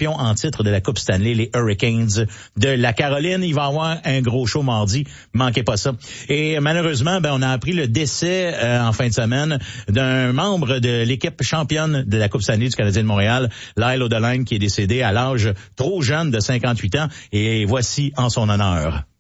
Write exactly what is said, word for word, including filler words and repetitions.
champions en titre de la Coupe Stanley, les Hurricanes de la Caroline. Il va y avoir un gros show mardi, manquez pas ça. Et malheureusement, ben on a appris le décès euh, en fin de semaine d'un membre de l'équipe championne de la Coupe Stanley du Canadien de Montréal, Lyle O'Doline, qui est décédé à l'âge trop jeune de cinquante-huit ans. Et voici en son honneur.